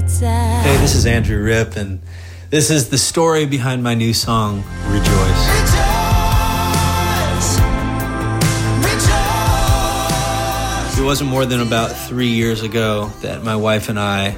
Hey, this is Andrew Ripp, and this is the story behind my new song, Rejoice. It wasn't more than about 3 years ago that my wife and I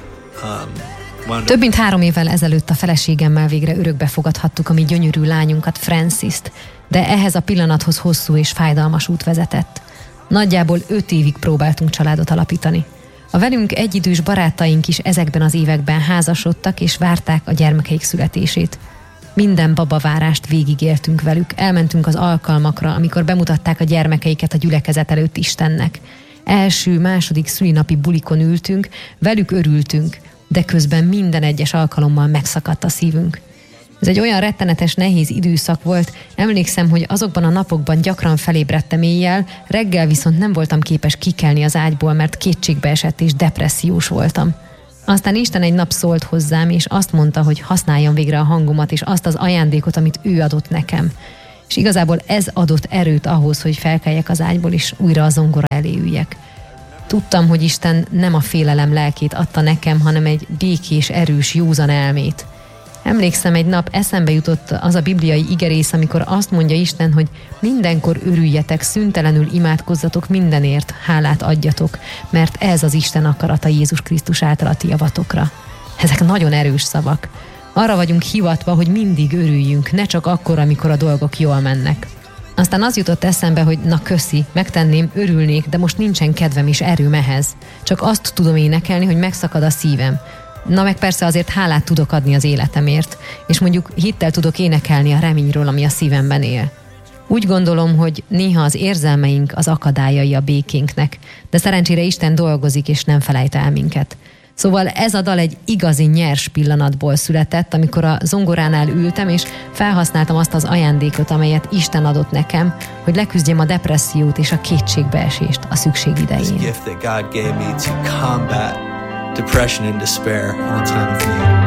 Több mint 3 évvel ezelőtt a feleségemmel végre örökbe fogadhattuk a mi gyönyörű lányunkat, Francist, de ehhez a pillanathoz hosszú és fájdalmas út vezetett. Nagyjából 5 évig próbáltunk családot alapítani. A velünk egyidős barátaink is ezekben az években házasodtak és várták a gyermekeik születését. Minden babavárást végigéltünk velük, elmentünk az alkalmakra, amikor bemutatták a gyermekeiket a gyülekezet előtt Istennek. Első, második szülinapi bulikon ültünk, velük örültünk, de közben minden egyes alkalommal megszakadt a szívünk. Ez egy olyan rettenetes, nehéz időszak volt, emlékszem, hogy azokban a napokban gyakran felébredtem éjjel, reggel viszont nem voltam képes kikelni az ágyból, mert kétségbeesett és depressziós voltam. Aztán Isten egy nap szólt hozzám, és azt mondta, hogy használjam végre a hangomat, és azt az ajándékot, amit ő adott nekem. És igazából ez adott erőt ahhoz, hogy felkeljek az ágyból, és újra a zongora elé üljek. Tudtam, hogy Isten nem a félelem lelkét adta nekem, hanem egy békés, erős, józan elmét. Emlékszem, egy nap eszembe jutott az a bibliai igerész, amikor azt mondja Isten, hogy mindenkor örüljetek, szüntelenül imádkozzatok mindenért, hálát adjatok, mert ez az Isten akarata Jézus Krisztus által a ti javatokra. Ezek nagyon erős szavak. Arra vagyunk hivatva, hogy mindig örüljünk, ne csak akkor, amikor a dolgok jól mennek. Aztán az jutott eszembe, hogy na köszi, megtenném, örülnék, de most nincsen kedvem és erőm ehhez. Csak azt tudom énekelni, hogy megszakad a szívem. Na meg persze azért hálát tudok adni az életemért, és mondjuk hittel tudok énekelni a reményről, ami a szívemben él. Úgy gondolom, hogy néha az érzelmeink az akadályai a békénknek, de szerencsére Isten dolgozik és nem felejt el minket. Szóval ez a dal egy igazi nyers pillanatból született, amikor a zongoránál ültem, és felhasználtam azt az ajándékot, amelyet Isten adott nekem, hogy leküzdjem a depressziót és a kétségbeesést a szükség idején. Depression and despair in a time of need.